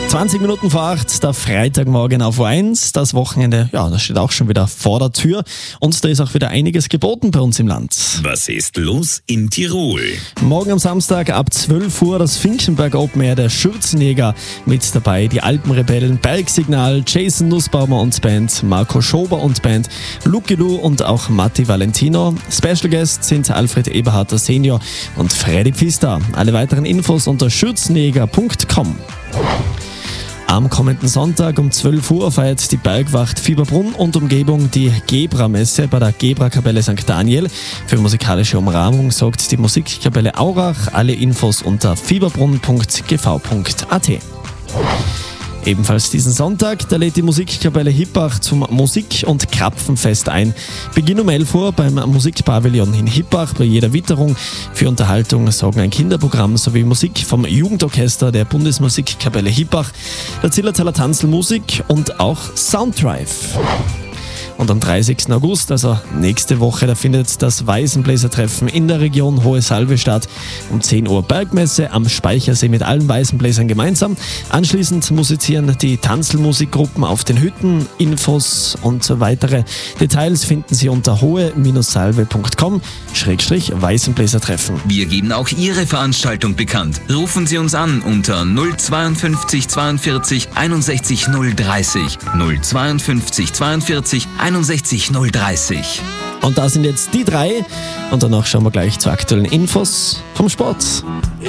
20 Minuten vor 8, der Freitagmorgen auf O1. Das Wochenende, ja, das steht auch schon wieder vor der Tür. Und da ist auch wieder einiges geboten bei uns im Land. Was ist los in Tirol? Morgen am Samstag ab 12 Uhr das Finckenberg Open Air der Schürzenjäger. Mit dabei die Alpenrebellen, Bergsignal, Jason Nussbaumer und Band, Marco Schober und Band, Lucky Lou und auch Matti Valentino. Special Guests sind Alfred Eberharter Senior und Freddy Pfister. Alle weiteren Infos unter schürzenjäger.com. Am kommenden Sonntag um 12 Uhr feiert die Bergwacht Fieberbrunn und Umgebung die Gebra-Messe bei der Gebra-Kapelle St. Daniel. Für musikalische Umrahmung sorgt die Musikkapelle Aurach. Alle Infos unter fieberbrunn.gv.at. Ebenfalls diesen Sonntag, da lädt die Musikkapelle Hippach zum Musik- und Krapfenfest ein. Beginn um 11 Uhr beim Musikpavillon in Hippach bei jeder Witterung. Für Unterhaltung sorgen ein Kinderprogramm sowie Musik vom Jugendorchester der Bundesmusikkapelle Hippach, der Zillertaler Tanzlmusik und auch Sounddrive. Und am 30. August, also nächste Woche, da findet das Weißenbläsertreffen in der Region Hohe Salve statt. Um 10 Uhr Bergmesse am Speichersee mit allen Weißenbläsern gemeinsam. Anschließend musizieren die Tanzlmusikgruppen auf den Hütten. Infos und so weitere Details finden Sie unter hohe-salve.com/Weißenbläsertreffen. Wir geben auch Ihre Veranstaltung bekannt. Rufen Sie uns an unter 052 42 61 030. 052 42 61 030. Und da sind jetzt die drei. Und danach schauen wir gleich zu aktuellen Infos vom Sport.